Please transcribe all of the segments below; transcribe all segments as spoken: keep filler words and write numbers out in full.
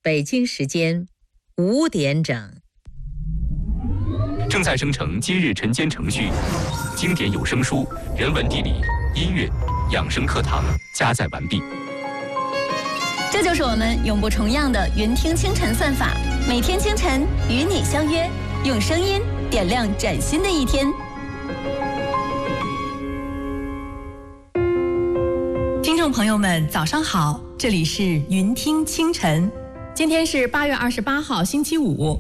北京时间五点整。 正在生成今日晨间程序，经典有声书、人文地理、音乐、养生课堂加载完毕。 这就是我们永不重样的云听清晨算法，每天清晨与你相约，用声音点亮崭新的一天。 听众朋友们，早上好，这里是云听清晨，今天是八月二十八号，星期五。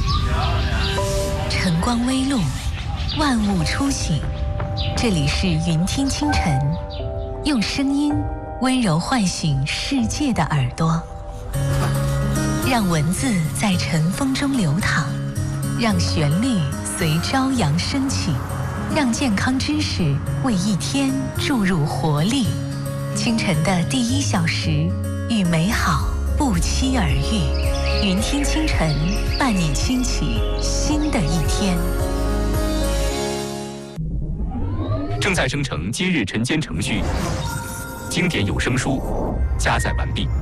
晨光微露，万物初醒，这里是云听清晨，用声音温柔唤醒世界的耳朵，让文字在晨风中流淌，让旋律随朝阳升起，让健康知识为一天注入活力。清晨的第一小时，与美好不期而遇。云听清晨，伴你轻启新的一天。 正在生成今日晨间程序，经典有声书加载完毕。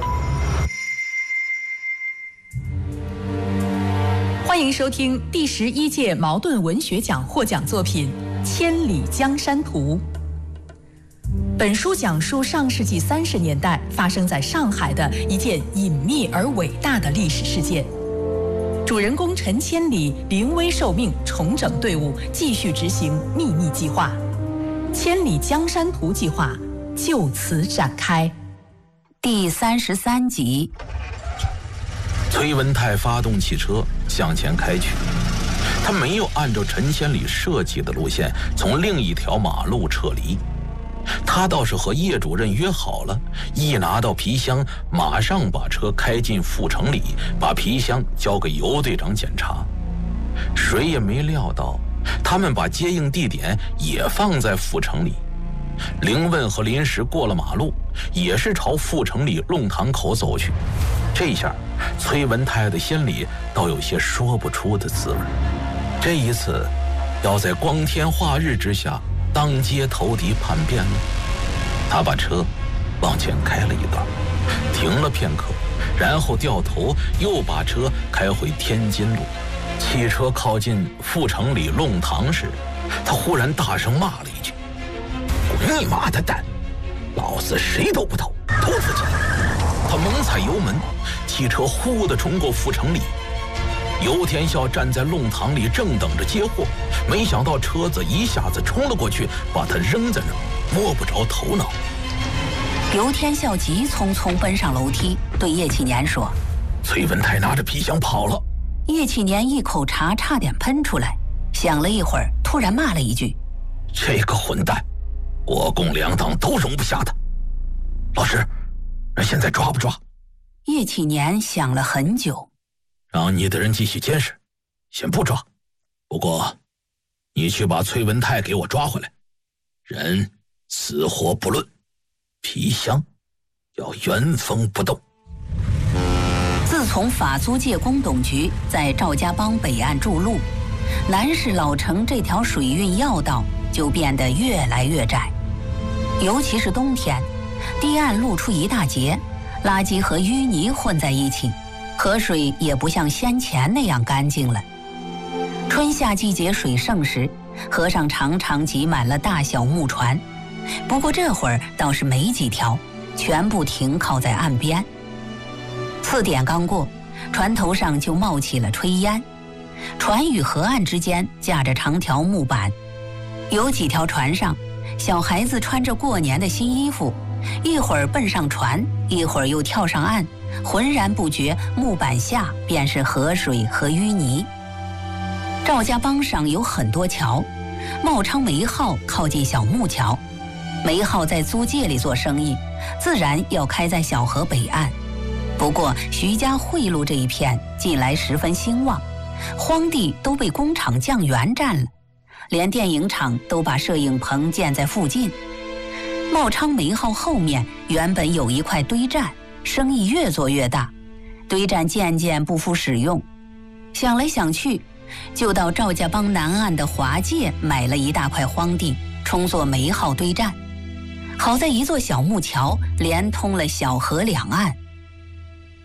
欢迎收听第十一届茅盾文学奖获奖作品《千里江山图》。本书讲述上世纪三十年代发生在上海的一件隐秘而伟大的历史事件。主人公陈千里临危受命，重整队伍，继续执行秘密计划。千里江山图计划就此展开。 第三十三集。 崔文泰发动汽车向前开去，他没有按照陈千里设计的路线从另一条马路撤离。他倒是和叶主任约好了，一拿到皮箱，马上把车开进阜成里，把皮箱交给尤队长检查。谁也没料到，他们把接应地点也放在阜成里。凌问和林石过了马路，也是朝阜成里弄堂口走去。这下，崔文泰的心里倒有些说不出的滋味。这一次，要在光天化日之下当街投敌叛变了。他把车往前开了一段，停了片刻，然后掉头又把车开回天津路。汽车靠近阜成里弄堂时，他忽然大声骂了一句：“滚你妈的蛋！老子谁都不投，投自己！”他猛踩油门，汽车呼地冲过阜成里。尤天笑站在弄堂里正等着接货，没想到车子一下子冲了过去，把他扔在那儿，摸不着头脑。 尤天笑急匆匆奔上楼梯，对叶启年说：“ 崔文泰拿着皮箱跑了。” 叶启年一口茶差点喷出来，想了一会儿，突然骂了一句：“ 这个混蛋，国共两党都容不下他。老师，那现在抓不抓？” 叶启年想了很久。 让你的人继续监视，先不抓。不过，你去把崔文泰给我抓回来，人死活不论，皮箱要原封不动。 自从法租界工董局在赵家浜北岸筑路，南市老城这条水运要道就变得越来越窄，尤其是冬天，堤岸露出一大截，垃圾和淤泥混在一起。河水也不像先前那样干净了。春夏季节水盛时，河上常常挤满了大小木船，不过这会儿倒是没几条，全部停靠在岸边。四点刚过，船头上就冒起了炊烟，船与河岸之间架着长条木板，有几条船上，小孩子穿着过年的新衣服，一会儿奔上船，一会儿又跳上岸，浑然不觉木板下便是河水和淤泥。赵家浜上有很多桥，茂昌煤号靠近小木桥，煤号在租界里做生意，自然要开在小河北岸。不过徐家汇路这一片近来十分兴旺，荒地都被工厂酱园占了，连电影厂都把摄影棚建在附近。茂昌煤号后面原本有一块堆栈，生意越做越大，堆栈渐渐不敷使用。想来想去，就到赵家浜南岸的华界买了一大块荒地，充作煤号堆栈。好在一座小木桥连通了小河两岸。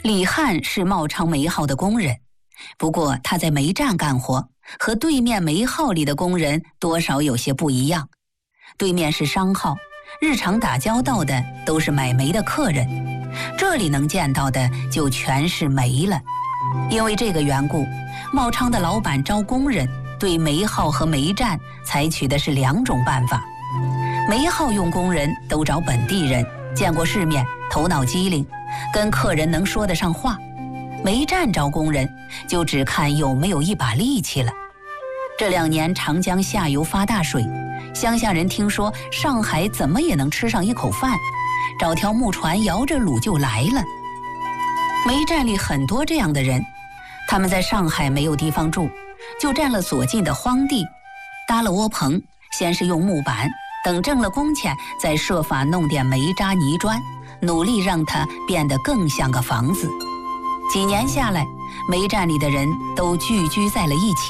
李汉是茂昌煤号的工人，不过他在煤站干活，和对面煤号里的工人多少有些不一样。对面是商号，日常打交道的都是买煤的客人，这里能见到的就全是煤了。因为这个缘故，茂昌的老板招工人对煤号和煤站采取的是两种办法。煤号用工人都找本地人，见过世面，头脑机灵，跟客人能说得上话。煤站招工人就只看有没有一把力气了。这两年长江下游发大水，乡下人听说上海怎么也能吃上一口饭，找条木船摇着橹就来了。煤站里很多这样的人，他们在上海没有地方住，就占了所近的荒地，搭了窝棚，先是用木板，等挣了工钱，再设法弄点煤渣泥砖，努力让它变得更像个房子。几年下来，煤站里的人都聚居在了一起。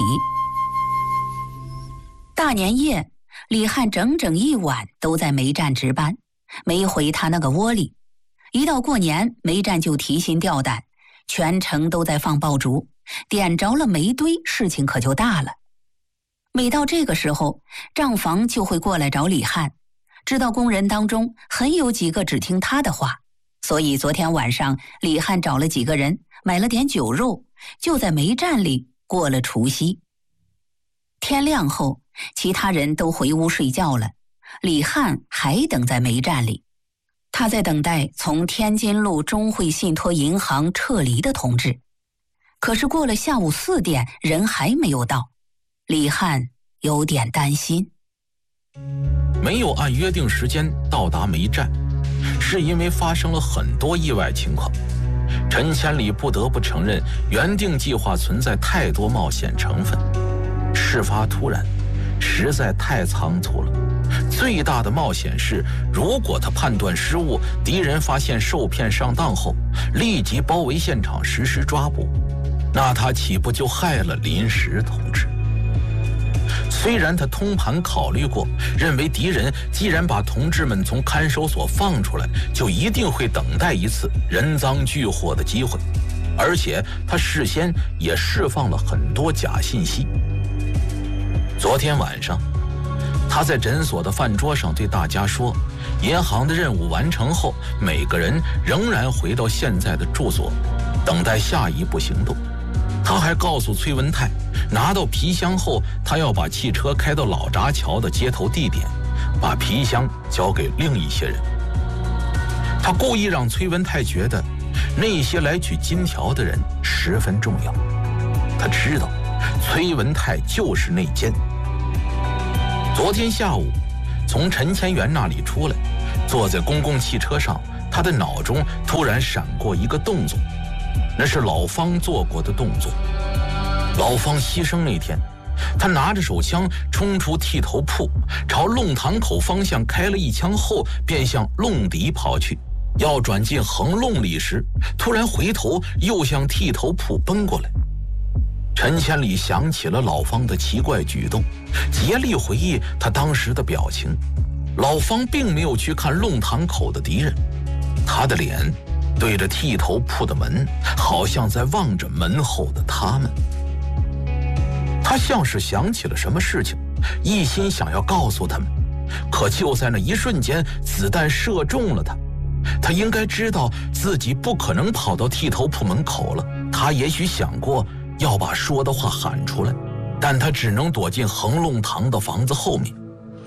大年夜，李汉整整一晚都在煤站值班，没回他那个窝里。一到过年，煤站就提心吊胆，全城都在放爆竹，点着了煤堆，事情可就大了。每到这个时候，账房就会过来找李汉，知道工人当中很有几个只听他的话，所以昨天晚上李汉找了几个人，买了点酒肉，就在煤站里过了除夕。天亮后，其他人都回屋睡觉了，李汉还等在煤站里。他在等待从天津路中汇信托银行撤离的通知，可是过了下午四点，人还没有到，李汉有点担心。 没有按约定时间到达煤站，是因为发生了很多意外情况。陈千里不得不承认，原定计划存在太多冒险成分，事发突然，实在太仓促了。最大的冒险是，如果他判断失误，敌人发现受骗上当后，立即包围现场实施抓捕，那他岂不就害了临时同志？虽然他通盘考虑过，认为敌人既然把同志们从看守所放出来，就一定会等待一次人赃俱获的机会，而且他事先也释放了很多假信息。昨天晚上，他在诊所的饭桌上对大家说，银行的任务完成后，每个人仍然回到现在的住所，等待下一步行动。他还告诉崔文泰，拿到皮箱后，他要把汽车开到老闸桥的接头地点，把皮箱交给另一些人。他故意让崔文泰觉得那些来取金条的人十分重要。他知道崔文泰就是内奸。昨天下午从陈千元那里出来，坐在公共汽车上，他的脑中突然闪过一个动作，那是老方做过的动作。老方牺牲那天，他拿着手枪冲出剃头铺，朝弄堂口方向开了一枪后，便向弄底跑去。要转进横弄里时，突然回头又向剃头铺奔过来。陈千里想起了老方的奇怪举动，竭力回忆他当时的表情。老方并没有去看弄堂口的敌人，他的脸对着剃头铺的门，好像在望着门后的他们。他像是想起了什么事情，一心想要告诉他们，可就在那一瞬间，子弹射中了他。他应该知道自己不可能跑到剃头铺门口了，他也许想过要把说的话喊出来，但他只能躲进横弄堂的房子后面。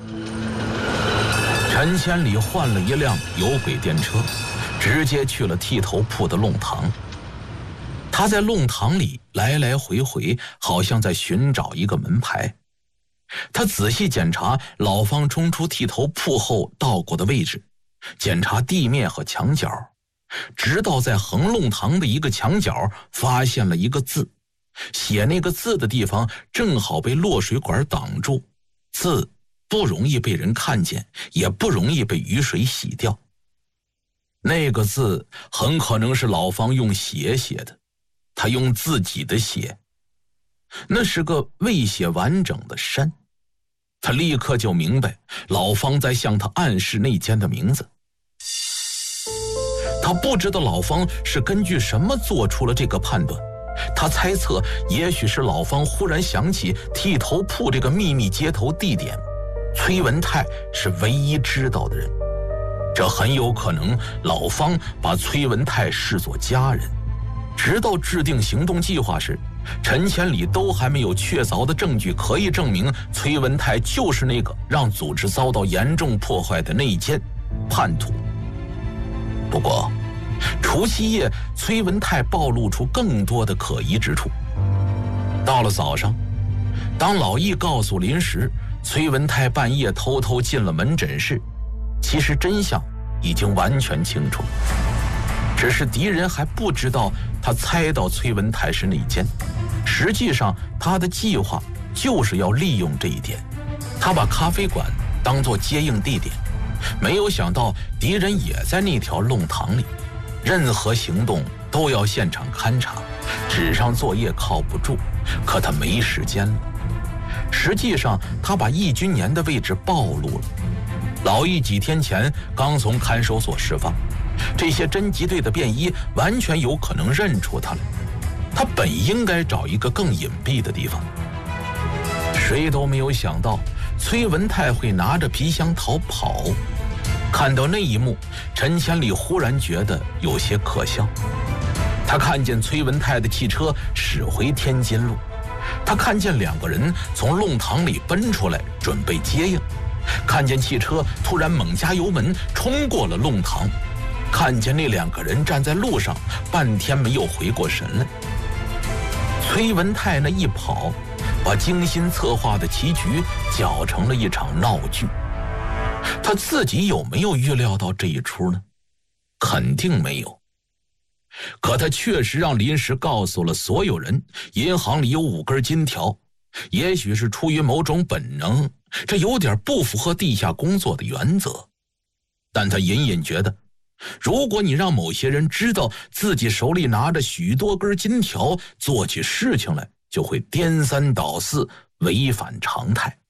陈千里换了一辆有轨电车，直接去了剃头铺的弄堂。他在弄堂里来来回回，好像在寻找一个门牌。他仔细检查老方冲出剃头铺后到过的位置，检查地面和墙角，直到在横弄堂的一个墙角发现了一个字，写那个字的地方正好被落水管挡住，字不容易被人看见，也不容易被雨水洗掉。那个字很可能是老方用血写的，他用自己的血，那是个未写完整的山。他立刻就明白老方在向他暗示内奸的名字。他他不知道老方是根据什么做出了这个判断，他猜测也许是老方忽然想起剃头铺这个秘密接头地点，崔文泰是唯一知道的人，这很有可能老方把崔文泰视作家人。直到制定行动计划时，陈千里都还没有确凿的证据可以证明崔文泰就是那个让组织遭到严重破坏的内奸叛徒。不过除夕夜，崔文泰暴露出更多的可疑之处。到了早上，当老易告诉林石崔文泰半夜偷偷进了门诊室，其实真相已经完全清楚了，只是敌人还不知道他猜到崔文泰是内奸。实际上他的计划就是要利用这一点，他把咖啡馆当作接应地点，没有想到敌人也在那条弄堂里，任何行动都要现场勘察，纸上作业靠不住，可他没时间了。实际上他把易君年的位置暴露了，老易几天前刚从看守所释放，这些侦缉队的便衣完全有可能认出他了，他本应该找一个更隐蔽的地方。谁都没有想到崔文泰会拿着皮箱逃跑。看到那一幕，陈千里忽然觉得有些可笑。他看见崔文泰的汽车驶回天津路，他看见两个人从弄堂里奔出来准备接应，看见汽车突然猛加油门冲过了弄堂，看见那两个人站在路上半天没有回过神来。崔文泰那一跑，把精心策划的棋局搅成了一场闹剧。他自己有没有预料到这一出呢？肯定没有。可他确实让林石告诉了所有人银行里有五根金条，也许是出于某种本能，这有点不符合地下工作的原则。但他隐隐觉得，如果你让某些人知道自己手里拿着许多根金条，做起事情来就会颠三倒四，违反常态。